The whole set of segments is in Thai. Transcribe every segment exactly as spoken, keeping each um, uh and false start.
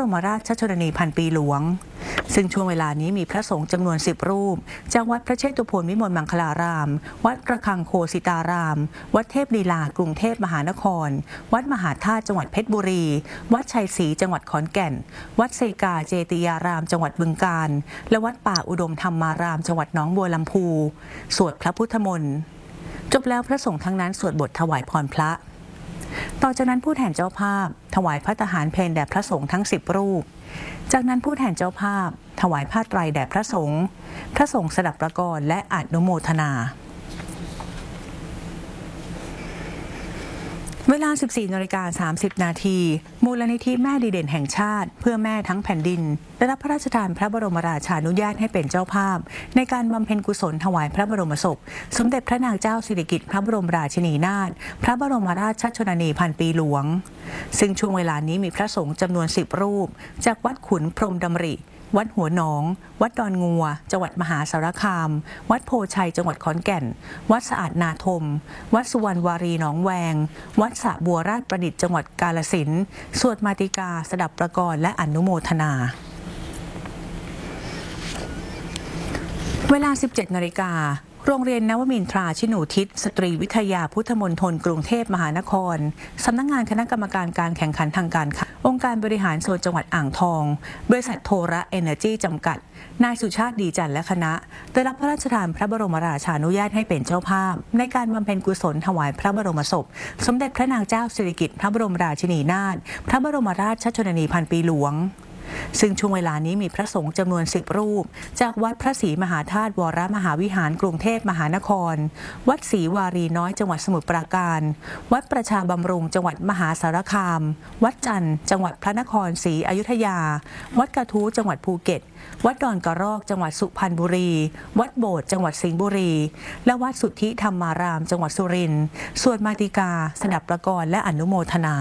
มราชชนนีพันปีหลวงซึ่งช่วงเวลานี้มีพระสงฆ์จำนวนสิบรูปจากวัดพระเชตุพนวิมลมังคลารามวัดระฆังโคสิตารามวัดเทพลีลากรุงเทพมหานครวัดมหาธาตุจังหวัดเพชรบุรีวัดชัยศรีจังหวัดขอนแก่นวัดเซกาเจติยารามจังหวัดบึงกาฬและวัดป่าอุดมธรรมารามจังหวัดหนองบัวลำพูสวดพระพุทธมนต์จบแล้วพระสงฆ์ทั้งนั้นสวดบทถวายพรพระต่อจากนั้นผู้แทนเจ้าภาพถวายพระทหารเพลแด่พระสงฆ์ทั้งสิบรูปจากนั้นผู้แทนเจ้าภาพถวายผ้าไตรแด่พระสงฆ์พระสงฆ์สดับประกรและอนุโมทนาเวลา สิบสี่นาฬิกาสามสิบนาทีมูลนิธิแม่ดีเด่นแห่งชาติเพื่อแม่ทั้งแผ่นดินได้รับพระราชทานพระบรมราชานุญาตให้เป็นเจ้าภาพในการบำเพ็ญกุศลถวายพระบรมศพสมเด็จพระนางเจ้าสิริกิติ์พระบรมราชินีนาถพระบรมราชชนนีพันปีหลวงซึ่งช่วงเวลานี้มีพระสงฆ์จำนวนสิบรูปจากวัดขุนพรหมดำริวัดหัวหนองวัดดอนงัวจังหวัดมหาสารคามวัดโพชัยจังหวัดขอนแก่นวัดสะอาดนาทมวัดสุวรรณวารีหนองแวงวัดสระบัวราชประดิษฐ์จังหวัดกาฬสินธุ์สวดมาติกาสดับประกรและอนุโมทนาเวลา สิบเจ็ดนาฬิกาโรงเรียนนวมินทราชินูทิศสตรีวิทยาพุทธมณฑลกรุงเทพมหานครสำนักงานคณะกรรมการการแข่งขันทางการค้าองค์การบริหารส่วนจังหวัดอ่างทองบริษัทโทระเอเนอร์จีจำกัดนายสุชาติดีจันทร์และคณะได้รับพระราชทานพระบรมราชานุญาตให้เป็นเจ้าภาพในการบำเพ็ญกุศลถวายพระบรมศพสมเด็จพระนางเจ้าสิริกิติ์พระบรมราชินีนาถพระบรมราชชนนีพันปีหลวงซึ่งช่วงเวลานี้มีพระสงฆ์จำนวนสิบรูปจากวัดพระศรีมหาธาตุวรมหาวิหารกรุงเทพมหานครวัดศรีวารีน้อยจังหวัดสมุทรปราการวัดประชาบำรุงจังหวัดมหาสารคามวัดจันทร์จังหวัดพระนครศรีอยุธยาวัดกระทู้จังหวัดภูเก็ตวัดดอนกระรอกจังหวัดสุพรรณบุรีวัดโบสถ์จังหวัดสิงห์บุรีและวัดสุทธิธรรมารามจังหวัดสุรินทร์สวดมาติกาสดับประกรและอนุโมทนา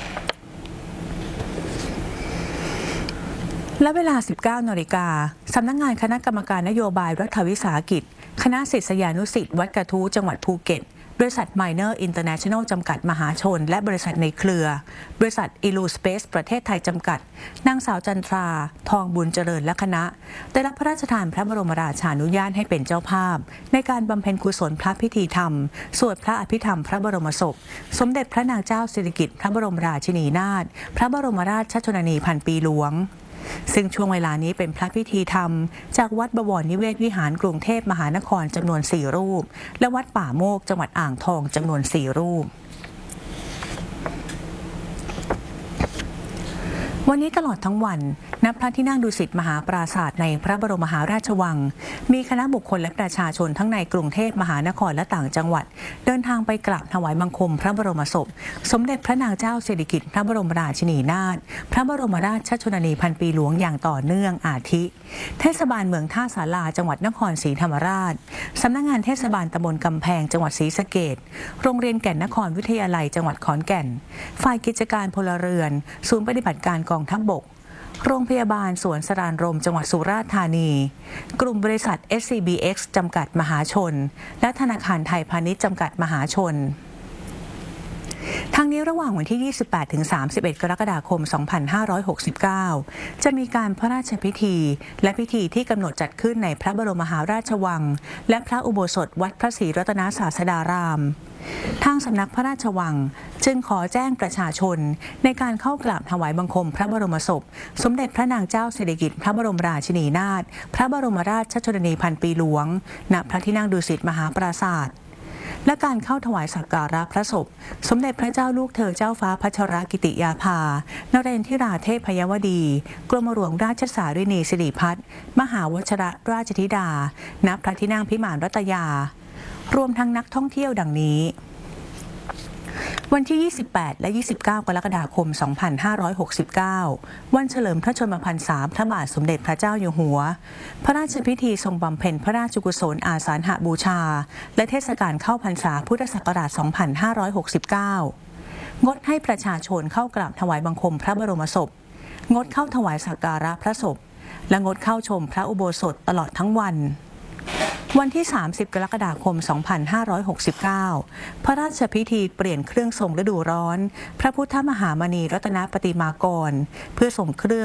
และเวลา สิบเก้านาฬิกาสำนักงานคณะกรรมการนโยบายรัฐวิสาหกิจคณะศิษยานุศิษย์วัดกระทู้จังหวัดภูเก็ตบริษัท Miner International จำกัดมหาชนและบริษัทในเครือบริษัท Ilu Space ประเทศไทยจำกัดนางสาวจันทราทองบุญเจริญและคณะได้รับพระราชทานพระบรมราชานุญาตให้เป็นเจ้าภาพในการบำเพ็ญกุศลพระพิธีธรรมสวดพระอภิธรรมพระบรมศพสมเด็จพระนางเจ้าสิริกิติ์พระบรมราชินีนาถพระบรมราชชนนีพันปีหลวงซึ่งช่วงเวลานี้เป็นพระพิธีธรรมจากวัดบวรนิเวศวิหารกรุงเทพมหานครจำนวนสี่รูปและวัดป่าโมกจังหวัดอ่างทองจำนวนสี่รูปวันนี้ตลอดทั้งวันณพระที่นั่งดุสิตมหาปราสาทในพระบรมมหาราชวังมีคณะบุคคลและประชาชนทั้งในกรุงเทพมหานครและต่างจังหวัดเดินทางไปกราบถวายบังคมพระบรมศพสมเด็จพระนางเจ้าสิริกิติ์พระบรมราชินีนาถพระบรมราชชนนีพันปีหลวงอย่างต่อเนื่องอาทิเทศบาลเมืองท่าสาราจังหวัดนครศรีธรรมราชสำนักงานเทศบาลตำบลกำแพงจังหวัดศรีสะเกษโรงเรียนแก่นนครวิทยาลัยจังหวัดขอนแก่นฝ่ายกิจการพลเรือนศูนย์ปฏิบัติการกองทัพบกโรงพยาบาลสวนสรานรมจังหวัดสุราษฎร์ธานีกลุ่มบริษัท เอส ซี บี เอ็กซ์ จำกัดมหาชนและธนาคารไทยพาณิชย์จำกัดมหาชนทั้งนี้ระหว่างวันที่ ยี่สิบแปดถึงสามสิบเอ็ด กรกฎาคม สองพันห้าร้อยหกสิบเก้า จะมีการพระราชพิธีและพิธีที่กำหนดจัดขึ้นในพระบรมมหาราชวังและพระอุโบสถวัดพระศรีรัตนศาสดารามทางสำนักพระราชวังจึงขอแจ้งประชาชนในการเข้ากราบถวายบังคมพระบรมศพสมเด็จพระนางเจ้าสิริกิติ์พระบรมราชินีนาถพระบรมราชชนนีพันปีหลวงณพระที่นั่งดุสิตมหาปราสาทและการเข้าถวายสักการะพระศพสมเด็จพระเจ้าลูกเธอเจ้าฟ้าพัชรกิติยาภานเรนทิราเทพยวดีกรมหลวงราชสารินีสิริพัฒน์มหาวชิรราชธิดาณพระที่นั่งพิมานรัตยารวมทั้งนักท่องเที่ยวดังนี้วันที่ ยี่สิบแปด และ ยี่สิบเก้า กรกฎาคม สองพันห้าร้อยหกสิบเก้า วันเฉลิมพระชนมพรรษาพระบาทสมเด็จพระเจ้าอยู่หัวพระราชพิธีทรงบำเพ็ญพระราชกุศลอาสาฬหบูชาและเทศกาลเข้าพรรษาพุทธศักราช สองพันห้าร้อยหกสิบเก้า งดให้ประชาชนเข้ากราบถวายบังคมพระบรมศพงดเข้าถวายสักการะพระศพและงดเข้าชมพระอุโบสถตลอดทั้งวัน วันที่ สามสิบ กรกฎาคม สองพันห้าร้อยหกสิบเก้า พระราชพิธีเปลี่ยนเครื่องทรงฤดูร้อนพระพุทธมหามณีรัตนปฏิมากรเพื่อส่งเครื่อง